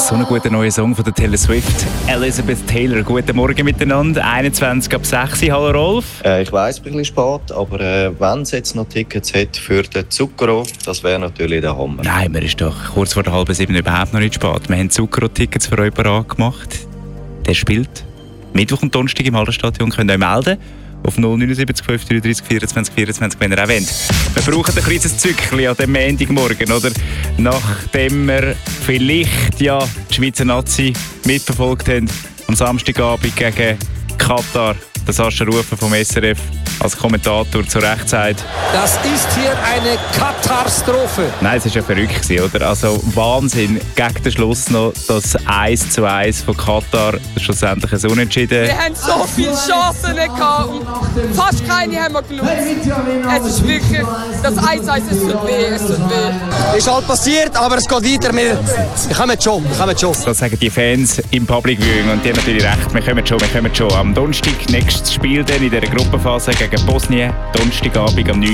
So ein guter neuer Song von der Taylor Swift. Elizabeth Taylor, guten Morgen miteinander. 21 ab 6. Hallo Rolf. Ich weiss, es ist ein bisschen spät, aber wenn es jetzt noch Tickets hat für den Zucchero, das wäre natürlich der Hammer. Nein, mir ist doch kurz vor der 6:30 überhaupt noch nicht spät. Wir haben Zucchero-Tickets für euch parat gemacht. Der spielt Mittwoch und Donnerstag im Hallenstadion. Könnt ihr euch melden auf 079 533 24 24, wenn ihr auch wollt. Wir brauchen ein kleines Zückchen an dem Montagmorgen, oder? Nachdem wir vielleicht die Schweizer Nazi mitverfolgt haben, am Samstagabend gegen Katar, der Sascha Rufer vom SRF als Kommentator zu Recht sagt: Das ist hier eine Katastrophe. Nein, es war ja verrückt, oder? Also Wahnsinn, gegen den Schluss noch das 1:1 von Katar, schlussendlich ein Unentschieden. Wir haben so viele Chancen gehabt und fast keine haben wir genutzt. Es ist wirklich, das 1:1, es tut weh. Ist halt passiert, aber es geht weiter. Wir kommen schon. Das sagen die Fans im Public Viewing und die haben natürlich recht, wir kommen schon. Am Donnerstag, nächstes Spiel dann in dieser Gruppenphase gegen Bosnien, Donnerstagabend am 9.